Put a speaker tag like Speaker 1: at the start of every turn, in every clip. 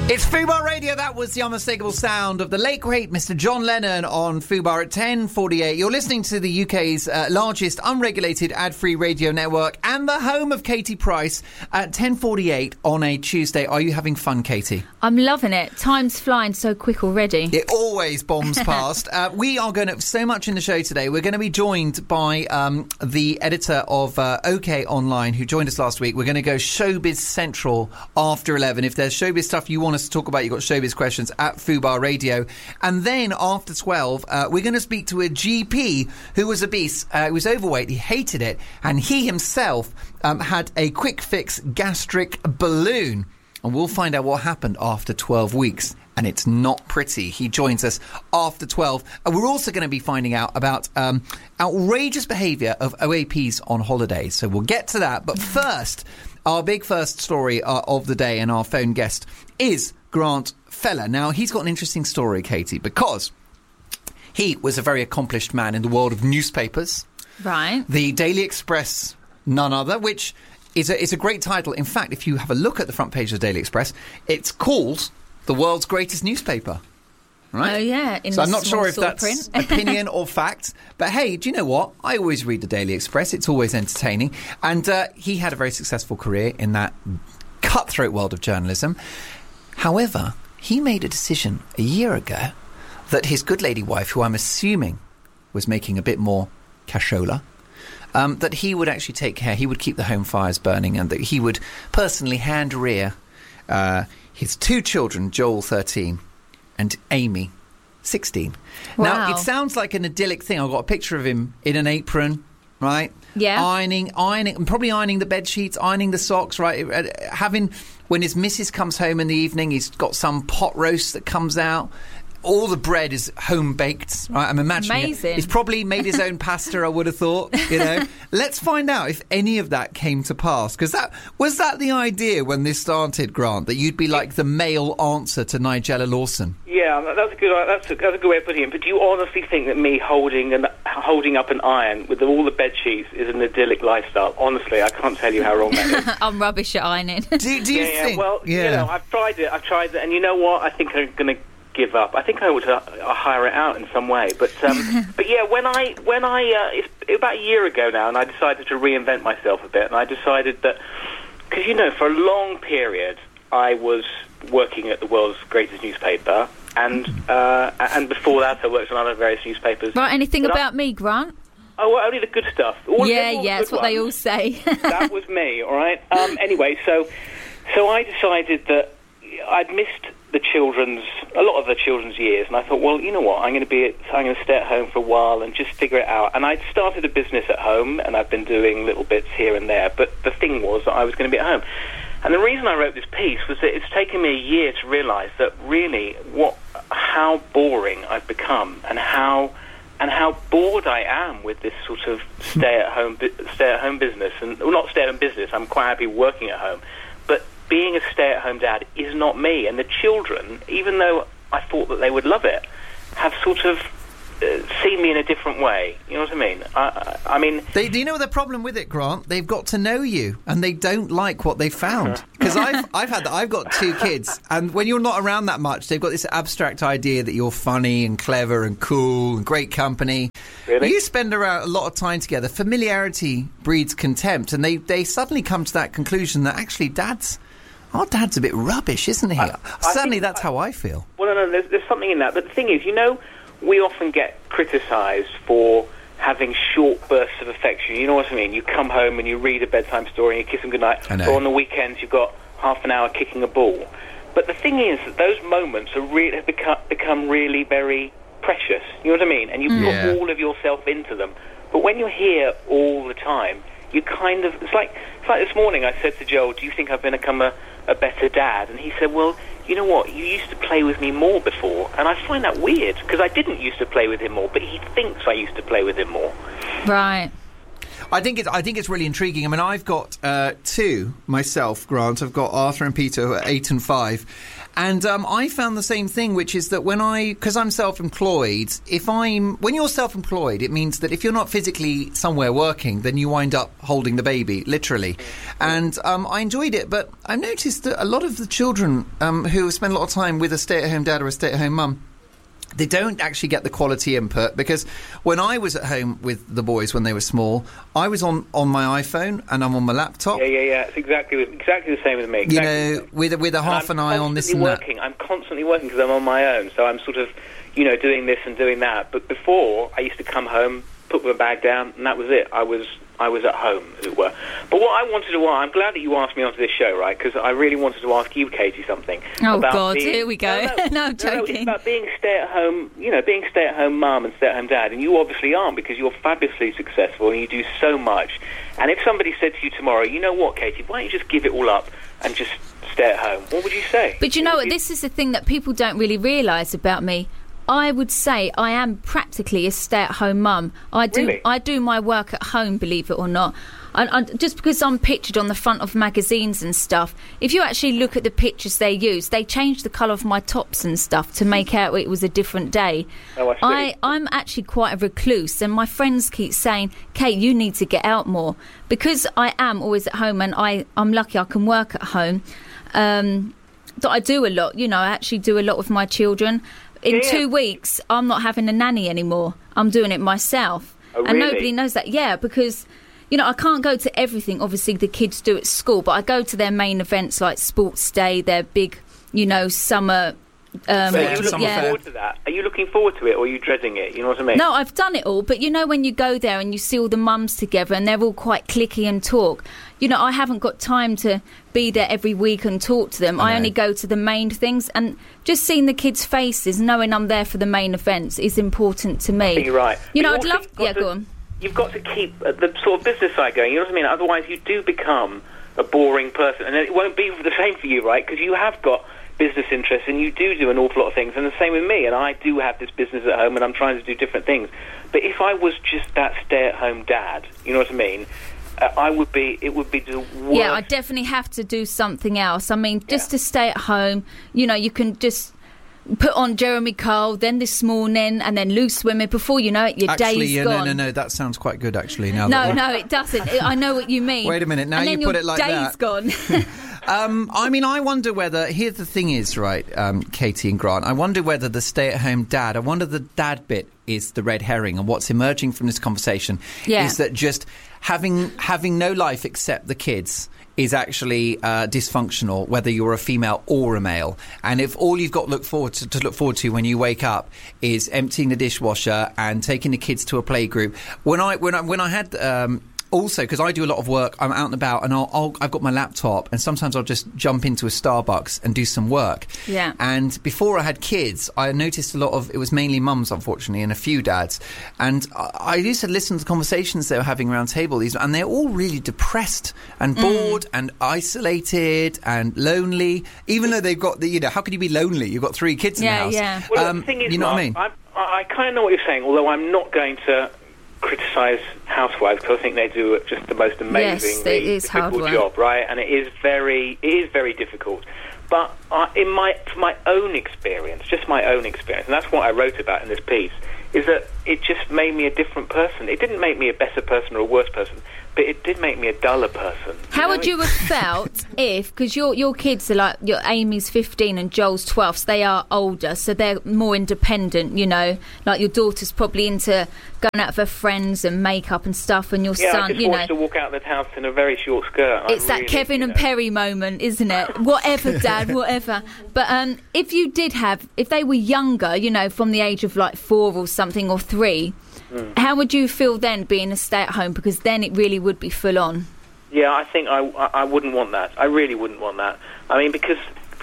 Speaker 1: It's Fubar Radio. That was the unmistakable sound of the late great Mr. John Lennon on Fubar at 10:48. You're listening to the UK's largest unregulated ad-free radio network and the home of Katie Price at 10:48 on a Tuesday. Are you having fun, Katie?
Speaker 2: I'm loving it. Time's flying so quick already.
Speaker 1: It always bombs past. We are going to so much in the show today. We're going to be joined by the editor of OK Online, who joined us last week. We're going to go Showbiz Central after 11. If there's showbiz stuff you want us to talk about, you've got showbiz questions at Fubar Radio. And then after 12, we're going to speak to a GP who was obese. He was overweight. He hated it. And he himself had a quick fix gastric balloon. And we'll find out what happened after 12 weeks. And it's not pretty. He joins us after 12. And we're also going to be finding out about outrageous behaviour of OAPs on holidays. So we'll get to that. But first, our big first story of the day and our phone guest is Grant Feller. Now, he's got an interesting story, Katie, because he was a very accomplished man in the world of newspapers.
Speaker 2: Right.
Speaker 1: The Daily Express, none other, which is a great title. In fact, if you have a look at the front page of the Daily Express, it's called the world's greatest newspaper. Right?
Speaker 2: Oh, yeah.
Speaker 1: So I'm not sure if that's opinion or fact. But hey, do you know what? I always read the Daily Express. It's always entertaining. And he had a very successful career in that cutthroat world of journalism. However, he made a decision a year ago that his good lady wife, who I'm assuming was making a bit more cashola, that he would actually take care, he would keep the home fires burning, and that he would personally hand rear his two children, Joel, 13, and Amy, 16.
Speaker 2: Wow.
Speaker 1: Now, it sounds like an idyllic thing. I've got a picture of him in an apron, right?
Speaker 2: Yeah.
Speaker 1: Ironing, probably ironing the bed sheets, ironing the socks, right? When his missus comes home in the evening, he's got some pot roast that comes out. All the bread is home baked, right? I'm imagining
Speaker 2: Amazing.
Speaker 1: He's probably made his own pasta, I would have thought, you know. Let's find out if any of that came to pass. Because was that the idea when this started, Grant, that you'd be like the male answer to Nigella Lawson?
Speaker 3: Yeah, that's a good way of putting it. But do you honestly think that me holding up an iron with all the bed sheets is an idyllic lifestyle? Honestly, I can't tell you how wrong that is.
Speaker 2: I'm rubbish at ironing.
Speaker 1: Do you think?
Speaker 3: Well, you know, I've tried it, and you know what? I think I'm going to give up. I think I ought to hire it out in some way. But but yeah, when I it's about a year ago now, and I decided to reinvent myself a bit, and I decided that, because, you know, for a long period I was working at the world's greatest newspaper, and before that I worked on other various newspapers.
Speaker 2: Right, anything about me, Grant?
Speaker 3: Oh, well, only the good stuff.
Speaker 2: Yeah, that's what they all say.
Speaker 3: That was me, all right? Anyway, so I decided that I'd missed a lot of the children's years, and I thought, well, you know what, I'm going to stay at home for a while and just figure it out. And I'd started a business at home, and I've been doing little bits here and there, but the thing was that I was going to be at home. And the reason I wrote this piece was that it's taken me a year to realise that really how boring I've become, and how bored I am with this sort of stay-at-home business. And well, not stay-at-home business, I'm quite happy working at home, but being a stay-at-home dad is not me. And the children, even though I thought that they would love it, have sort of seen me in a different way. You know what I mean? I mean...
Speaker 1: Do you know the problem with it, Grant? They've got to know you, and they don't like what they found. Because I've had that. I've got two kids, and when you're not around that much, they've got this abstract idea that you're funny and clever and cool and great company.
Speaker 3: Really?
Speaker 1: You spend around a lot of time together. Familiarity breeds contempt, and they suddenly come to that conclusion that actually our dad's a bit rubbish, isn't he? Certainly that's how I feel.
Speaker 3: Well, no, there's something in that. But the thing is, you know, we often get criticised for having short bursts of affection. You know what I mean? You come home and you read a bedtime story and you kiss them goodnight. Or on the weekends you've got half an hour kicking a ball. But the thing is that those moments have become really very precious. You know what I mean? And you put all of yourself into them. But when you're here all the time, you kind of... It's like this morning I said to Joel, do you think I've become a better dad? And he said, well, you know what, you used to play with me more before. And I find that weird, because I didn't used to play with him more, but he thinks I used to play with him more.
Speaker 2: Right.
Speaker 1: I think it's really intriguing. I mean, I've got two myself, Grant. I've got Arthur and Peter, who are 8 and 5. And I found the same thing, which is that because I'm self-employed, when you're self-employed, it means that if you're not physically somewhere working, then you wind up holding the baby, literally. And I enjoyed it, but I noticed that a lot of the children who spend a lot of time with a stay-at-home dad or a stay-at-home mum, they don't actually get the quality input, because when I was at home with the boys when they were small, I was on my iPhone and I'm on my laptop.
Speaker 3: Yeah. It's exactly the same with me. Exactly
Speaker 1: with a half an eye on this and that.
Speaker 3: I'm constantly working because I'm on my own, so I'm sort of, doing this and doing that. But before, I used to come home, put my bag down, and that was it. I was at home, as it were. But what I wanted to ask, I'm glad that you asked me onto this show, right? Because I really wanted to ask you, Katie, something.
Speaker 2: Oh, God, here we go. No, I'm joking.
Speaker 3: No, it's about being stay-at-home, being stay-at-home mum and stay-at-home dad. And you obviously aren't, because you're fabulously successful and you do so much. And if somebody said to you tomorrow, you know what, Katie, why don't you just give it all up and just stay at home? What would you say?
Speaker 2: But you know what? This is the thing that people don't really realise about me. I would say I am practically a stay-at-home mum.
Speaker 3: Really?
Speaker 2: I do my work at home, believe it or not. Just because I'm pictured on the front of magazines and stuff, if you actually look at the pictures they use, they changed the colour of my tops and stuff to make out it was a different day.
Speaker 3: Oh, I see.
Speaker 2: I'm actually quite a recluse, and my friends keep saying, Kate, you need to get out more. Because I am always at home, and I'm lucky I can work at home, that I do a lot. I actually do a lot with my children. In 2 weeks, I'm not having a nanny anymore. I'm doing it myself.
Speaker 3: Oh, really?
Speaker 2: And nobody knows that. Yeah, because, I can't go to everything, obviously, the kids do at school, but I go to their main events like Sports Day, their big, summer...
Speaker 3: Are you looking forward to that? Are you looking forward to it, or are you dreading it? You know what I mean?
Speaker 2: No, I've done it all, but when you go there and you see all the mums together and they're all quite cliquey and talk, I haven't got time to be there every week and talk to them. I only go to the main things, and just seeing the kids' faces, knowing I'm there for the main events is important to me.
Speaker 3: You're right.
Speaker 2: I'd love... Yeah, go on.
Speaker 3: You've got to keep the sort of business side going, you know what I mean? Otherwise you do become a boring person, and it won't be the same for you, right? Because you have got business interests, and you do an awful lot of things, and the same with me, and I do have this business at home, and I'm trying to do different things. But if I was just that stay-at-home dad, you know what I mean, it would be the worst.
Speaker 2: Yeah, I definitely have to do something else. I mean, just to stay at home, you can just put on Jeremy Kyle, then This Morning, and then Loose Women. Before you know it, your day's gone.
Speaker 1: No, that sounds quite good, actually. Now
Speaker 2: no, it doesn't. I know what you mean.
Speaker 1: Wait a minute, now you put it like that.
Speaker 2: And then your day's gone.
Speaker 1: I wonder whether... Here's the thing is, right, Katie and Grant, I wonder whether the stay-at-home dad, I wonder the dad bit is the red herring, and what's emerging from this conversation is that just having no life except the kids is actually dysfunctional, whether you're a female or a male. And if all you've got to look forward to when you wake up is emptying the dishwasher and taking the kids to a playgroup. When I had... Also, because I do a lot of work, I'm out and about, and I've got my laptop, and sometimes I'll just jump into a Starbucks and do some work.
Speaker 2: Yeah.
Speaker 1: And before I had kids, I noticed it was mainly mums, unfortunately, and a few dads. And I used to listen to the conversations they were having around tables, and they're all really depressed and bored and isolated and lonely, even though they've got how can you be lonely? You've got 3 kids in the house.
Speaker 2: Yeah.
Speaker 3: Well, the thing is,
Speaker 1: you know
Speaker 3: Mark,
Speaker 1: what I mean?
Speaker 3: I kind of know what you're saying, although I'm not going to criticise housewives, because I think they do just the most amazingly difficult job, right? And it is very difficult. But from my own experience, just my own experience, and that's what I wrote about in this piece, is that it just made me a different person. It didn't make me a better person or a worse person, but it did make me a duller person.
Speaker 2: How would you have felt if, because your kids are like, your Amy's 15 and Joel's 12, so they are older, so they're more independent, like your daughter's probably into going out with her friends and makeup and stuff, and your son,
Speaker 3: I just watched her walk out of the house in a very short skirt.
Speaker 2: It's that Kevin and Perry moment, isn't it? Whatever, Dad, whatever. But if they were younger, from the age of like 4 or something, or 3, how would you feel then being a stay-at-home? Because then it really would be full on.
Speaker 3: Yeah, I think I wouldn't want that. I really wouldn't want that. I mean, because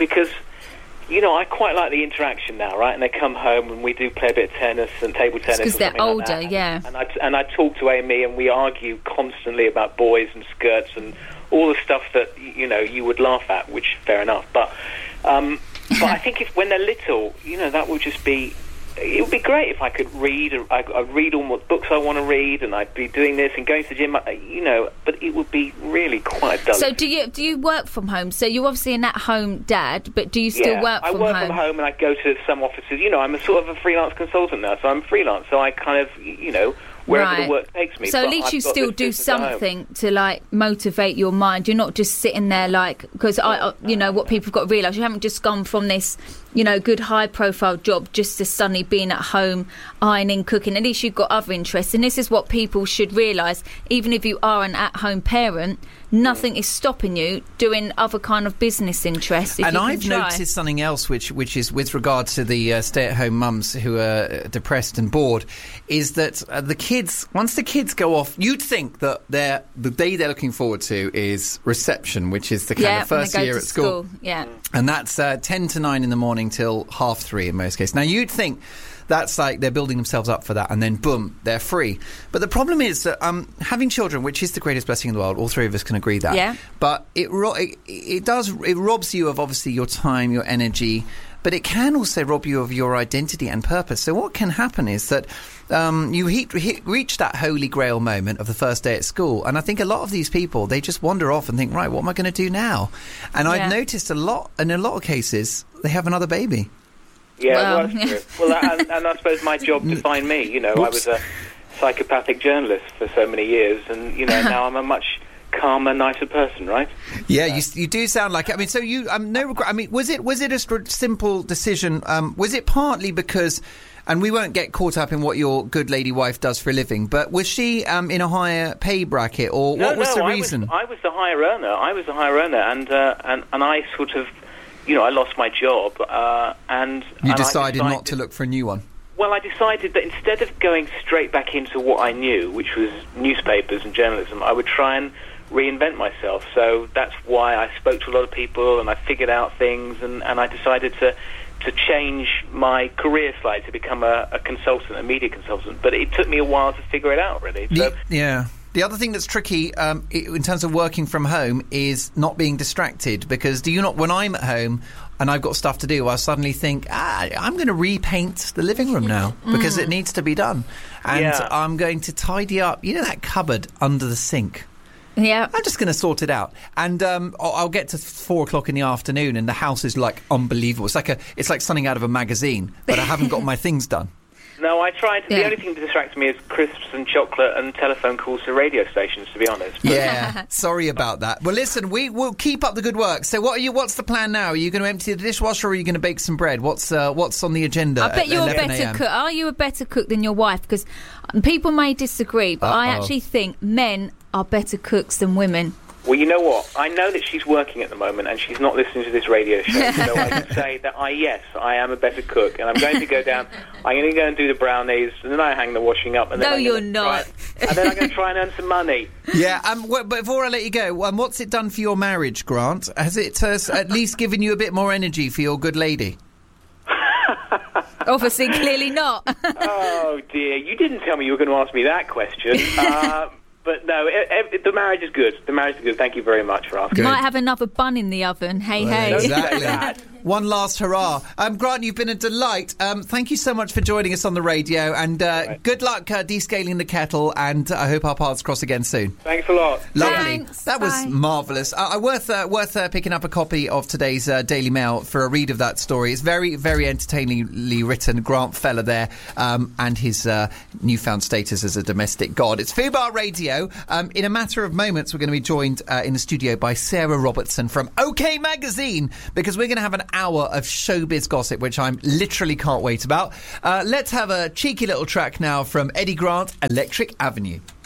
Speaker 3: I quite like the interaction now, right? And they come home and we do play a bit of tennis and table tennis.
Speaker 2: Because they're older,
Speaker 3: like
Speaker 2: yeah.
Speaker 3: And I talk to Amy, and we argue constantly about boys and skirts and all the stuff that you would laugh at, which fair enough. But I think when they're little, that would just be it would be great if I could read. I'd read all what books I want to read, and I'd be doing this and going to the gym. But it would be really quite dull.
Speaker 2: So do you work from home? So you're obviously an at-home dad, but do you still work from home?
Speaker 3: I work from home, and I go to some offices. I'm a sort of a freelance consultant now, so I'm freelance. So I kind of, wherever the work takes me.
Speaker 2: So at least you still do something to like motivate your mind. You're not just sitting there because what people have got to realise, you haven't just gone from this, good high-profile job just to suddenly being at home, ironing, cooking. At least you've got other interests, and this is what people should realise. Even if you are an at-home parent, nothing is stopping you doing other kind of business interests.
Speaker 1: And I've noticed something else, which is with regard to the stay-at-home mums who are depressed and bored, is that the kids, once the kids go off, you'd think that the day they're looking forward to is reception, which is the kind of first year at school.
Speaker 2: Yeah,
Speaker 1: and that's 10 to 9 in the morning till 3:30 in most cases. Now you'd think that's like they're building themselves up for that, and then boom, they're free. But the problem is that having children, which is the greatest blessing in the world, all three of us can agree that.
Speaker 2: Yeah.
Speaker 1: But it robs you of obviously your time, your energy, but it can also rob you of your identity and purpose. So what can happen is that you reach that holy grail moment of the first day at school, and I think a lot of these people, they just wander off and think, right, what am I going to do now? And I've noticed in a lot of cases, they have another baby.
Speaker 3: Yeah, that's true. Well, and I suppose my job defined me. I was a psychopathic journalist for so many years, and now I'm a much calmer, nicer person, right?
Speaker 1: Yeah, you do sound like it. I mean, so you no regret. I mean, was it a simple decision? Was it partly because? And we won't get caught up in what your good lady wife does for a living, but was she in a higher pay bracket, or what was the reason?
Speaker 3: I was the higher earner, and I sort of, I lost my job, and
Speaker 1: you decided not to look for a new one.
Speaker 3: Well, I decided that instead of going straight back into what I knew, which was newspapers and journalism, I would try and reinvent myself. So that's why I spoke to a lot of people, and I figured out things, and I decided to change my career slightly to become a consultant, a media consultant. But it took me a while to figure it out, really. So,
Speaker 1: yeah. The other thing that's tricky in terms of working from home is not being distracted, because when I'm at home and I've got stuff to do, I suddenly think, I'm going to repaint the living room now because it needs to be done. And I'm going to tidy up, that cupboard under the sink.
Speaker 2: Yeah,
Speaker 1: I'm just going to sort it out, and I'll get to 4:00 in the afternoon, and the house is like unbelievable. It's like something out of a magazine, but I haven't got my things done.
Speaker 3: No, I tried. The only thing that distracts me is crisps and chocolate and telephone calls to radio stations, to be honest.
Speaker 1: Yeah, sorry about that. Well, listen, we will keep up the good work. So what's the plan now? Are you going to empty the dishwasher, or are you going to bake some bread? What's on the agenda?
Speaker 2: I bet you're a better cook. Are you a better cook than your wife? Because people may disagree, but I actually think men are better cooks than women.
Speaker 3: Well, you know what? I know that she's working at the moment and she's not listening to this radio show. So I can say that I am a better cook, and I'm going to go down. I'm going to go and do the brownies, and then I hang the washing up. And then
Speaker 2: you're not.
Speaker 3: And then I'm going to try and earn some money.
Speaker 1: Yeah. But before I let you go, what's it done for your marriage, Grant? Has it at least given you a bit more energy for your good lady?
Speaker 2: Obviously, clearly not.
Speaker 3: Oh dear! You didn't tell me you were going to ask me that question. But no, the marriage is good. The marriage is good. Thank you very much for asking.
Speaker 2: You might have another bun in the oven. Hey.
Speaker 1: Exactly. One last hurrah. Grant, you've been a delight. Thank you so much for joining us on the radio, and good luck descaling the kettle, and I hope our paths cross again soon.
Speaker 3: Thanks a lot.
Speaker 1: Lovely.
Speaker 2: Thanks.
Speaker 1: That was marvellous. Worth picking up a copy of today's Daily Mail for a read of that story. It's very, very entertainingly written. Grant Feller there, and his newfound status as a domestic god. It's Fubar Radio. In a matter of moments, we're going to be joined in the studio by Sarah Robertson from OK Magazine, because we're going to have an hour of showbiz gossip, which I'm literally can't wait about. Let's have a cheeky little track now from Eddie Grant, Electric Avenue.